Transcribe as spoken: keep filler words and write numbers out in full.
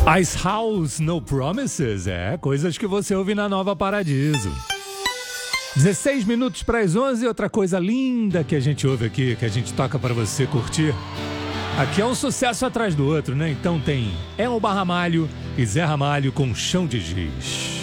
Ice House, No Promises, é, coisas que você ouve na Nova Paradiso. dezesseis minutos para as onze, outra coisa linda que a gente ouve aqui, que a gente toca para você curtir. Aqui é um sucesso atrás do outro, né? Então tem Elba Ramalho e Zé Ramalho com Chão de Giz.